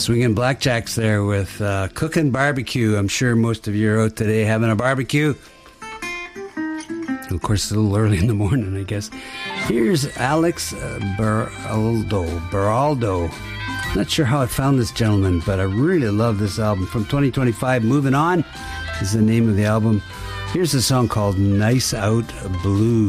Swinging Blackjacks there with Cooking Barbecue. I'm sure most of you are out today having a barbecue. Of course, it's a little early in the morning, I guess. Here's Alex Beraldo. Not sure how I found this gentleman, but I really love this album. From 2025, Moving On is the name of the album. Here's a song called Nice Out Blue.